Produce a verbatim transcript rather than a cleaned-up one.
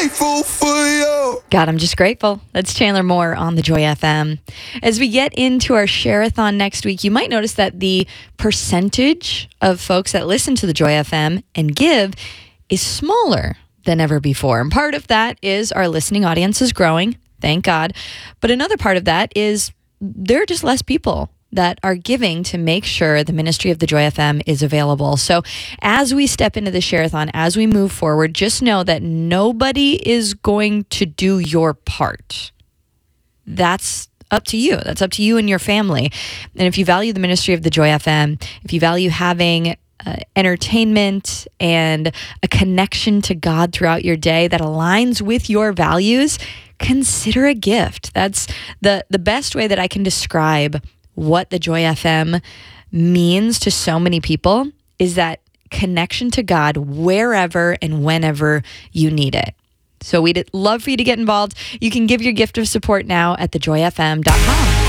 grateful for you. God, I'm just grateful. That's Chandler Moore on the Joy F M. As we get into our share-a-thon next week, you might notice that the percentage of folks that listen to the Joy F M and give is smaller than ever before. And part of that is our listening audience is growing, thank God. But another part of that is there are just less people that are giving to make sure the ministry of the Joy F M is available. So as we step into the share-a-thon, as we move forward, just know that nobody is going to do your part. That's up to you. That's up to you and your family. And if you value the ministry of the Joy F M, if you value having uh, entertainment and a connection to God throughout your day that aligns with your values, consider a gift. That's the, the best way that I can describe what the Joy F M means to so many people is that connection to God wherever and whenever you need it. So we'd love for you to get involved. You can give your gift of support now at the joy f m dot com.